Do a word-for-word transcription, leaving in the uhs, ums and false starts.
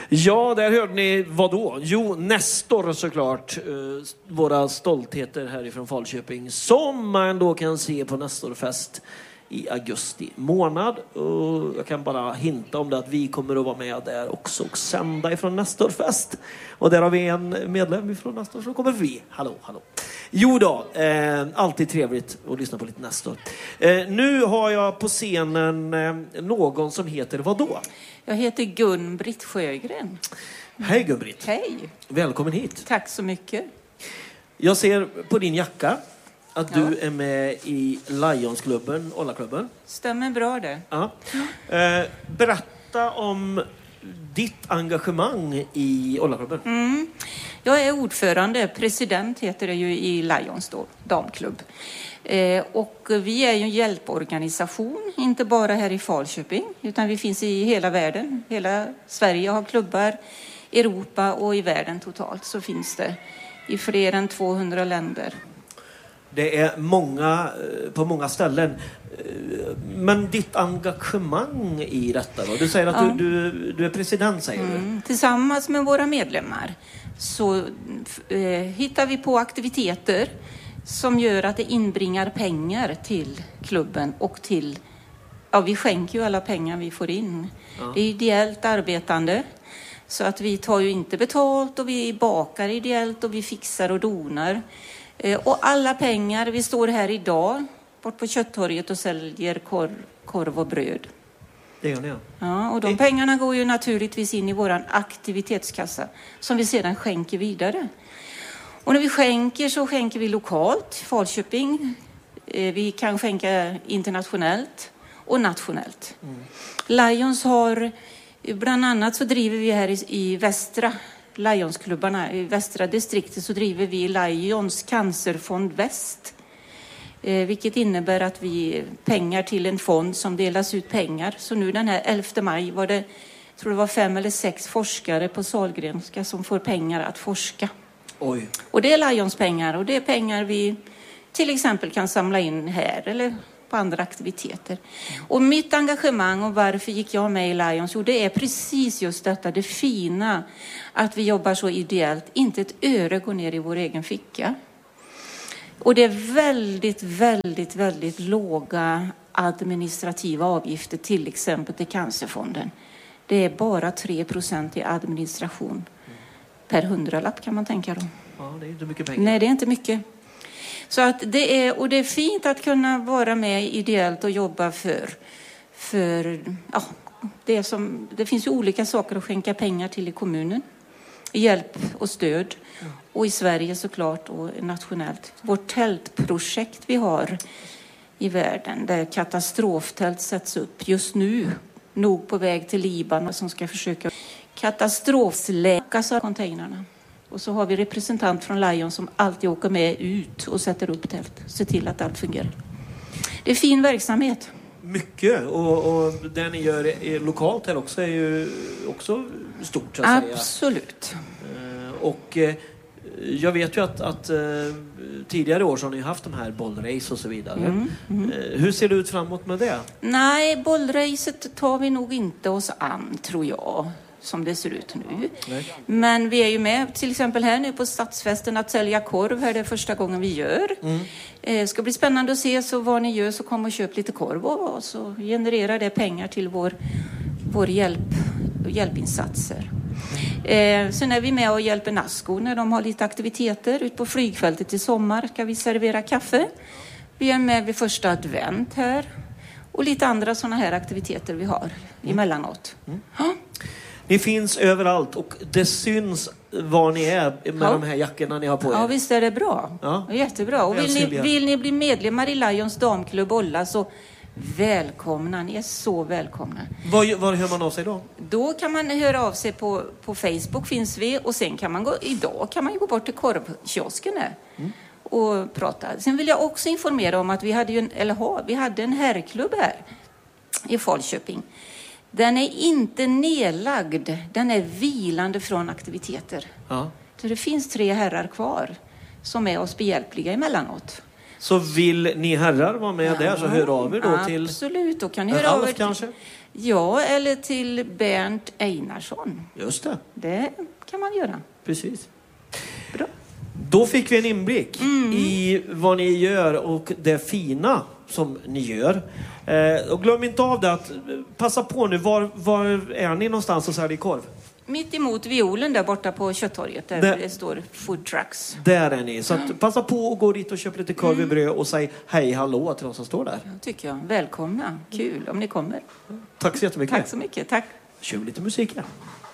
Ja, där hörde ni vad då? Jo, Nestor såklart. Våra stoltheter härifrån Falköping. Som man då kan se på Nestorfest i augusti månad. Och jag kan bara hinta om det att vi kommer att vara med där också och sända ifrån Nestorfest. Och där har vi en medlem ifrån Nestor som kommer förbi. Hallå, hallå. Jo då, eh, alltid trevligt att lyssna på lite Nestor. Eh, nu har jag på scenen eh, någon som heter vad då? Jag heter Gun-Britt Sjögren. Hej Gun-Britt. Hej. Välkommen hit. Tack så mycket. Jag ser på din jacka att Ja. du är med i Lionsklubben, Ollaklubben. Stämmer bra det. Ja. Eh, berätta om ditt engagemang i Ollaklubben. Mm. Jag är ordförande, president heter det ju i Lions då, damklubb. Eh, och vi är ju en hjälporganisation, inte bara här i Falköping, utan vi finns i hela världen. Hela Sverige har klubbar, Europa och i världen totalt så finns det i fler än tvåhundra länder. Det är många, på många ställen. Men ditt engagemang i detta då? Du säger att Ja. du, du, du är president, säger Mm. du. Tillsammans med våra medlemmar så eh, hittar vi på aktiviteter som gör att det inbringar pengar till klubben och till, ja vi skänker ju alla pengar vi får in. Ja. Det är ideellt arbetande så att vi tar ju inte betalt och vi bakar ideellt och vi fixar och donar. Eh, och alla pengar, vi står här idag bort på Köttorget och säljer korv, korv och bröd. Det gör ni, ja. Ja, och de pengarna går ju naturligtvis in i våran aktivitetskassa som vi sedan skänker vidare. Och när vi skänker så skänker vi lokalt, Falköping. Vi kan skänka internationellt och nationellt. Mm. Lions har, bland annat så driver vi här i, i västra Lionsklubbarna, i västra distriktet så driver vi Lions cancerfond väst. Eh, vilket innebär att vi pengar till en fond som delas ut pengar. Så nu den här elfte maj var det, jag tror det var fem eller sex forskare på Sahlgrenska som får pengar att forska. Oj. Och det är Lions pengar och det är pengar vi till exempel kan samla in här eller på andra aktiviteter. Mm. Och mitt engagemang och varför gick jag med i Lions, jo det är precis just detta, det fina att vi jobbar så ideellt, inte ett öre går ner i vår egen ficka. Och det är väldigt, väldigt, väldigt låga administrativa avgifter till exempel till Cancerfonden. Det är bara tre procent i administration. Mm. Per hundralapp kan man tänka då. Ja, det är inte mycket pengar. Nej, det är inte mycket. Så att det är, och det är fint att kunna vara med ideellt och jobba för, för ja, det, som, det finns ju olika saker att skänka pengar till i kommunen. Hjälp och stöd. Mm. Och i Sverige såklart och nationellt. Vårt tältprojekt vi har i världen där katastroftält sätts upp just nu. Nog på väg till Libanon som ska försöka katastrofsläka containrarna. Och så har vi representant från Lions som alltid åker med ut och sätter upp tält. Se till att allt fungerar. Det är fin verksamhet. Mycket. Och, och det ni gör är lokalt här också är ju också stort så att Absolut. säga. Och jag vet ju att, att tidigare år så har ni haft de här bollrace och så vidare. Mm, mm. Hur ser det ut framåt med det? Nej, bollracet tar vi nog inte oss an tror jag. Som det ser ut nu. Nej. Men vi är ju med till exempel här nu på stadsfesten att sälja korv. Här det är första gången vi gör. Mm. Det ska bli spännande att se så vad ni gör så kom och köp lite korv och så genererar det pengar till vår, vår hjälp, hjälpinsatser. Eh, sen är vi med och hjälper Nasco när de har lite aktiviteter. Ut på flygfältet i sommar ska vi servera kaffe. Vi är med vid första advent här. Och lite andra sådana här aktiviteter vi har mm. emellanåt. Mm. Ja. Ni finns överallt och det syns var ni är med ja. de här jackorna ni har på er. Ja, visst är det bra. Ja. Jättebra. Och vill ni, vill ni bli medlemmar i Lions damklubb Olla så välkomna. Ni är så välkomna. Var, var hör man av sig då? Då kan man höra av sig på, på Facebook finns vi. Och sen kan man gå, idag kan man ju gå bort till korvkiosken där. Mm. Och prata. Sen vill jag också informera om att vi hade, ju en, eller ha, vi hade en herrklubb här i Falköping. Den är inte nedlagd. Den är vilande från aktiviteter. Ja. Så det finns tre herrar kvar som är oss behjälpliga emellanåt. Så vill ni herrar vara med ja, där så hör av er då absolut, till... Absolut, då kan ni höra av er till... kanske? Ja, eller till Bernt Einarsson. Just det. Det kan man göra. Precis. Bra. Då fick vi en inblick mm. i vad ni gör och det fina som ni gör. Eh, och glöm inte av det att passa på nu, var, var är ni någonstans och säljer korv? Mitt emot violen där borta på Köttorget där det, det står food trucks. Där är ni. Så att passa på och gå dit och köp lite korv i bröd och säg hej hallå till de som står där. Ja, tycker jag. Välkomna. Kul om ni kommer. Tack så jättemycket. Tack så mycket. Tack. Kör lite musik här.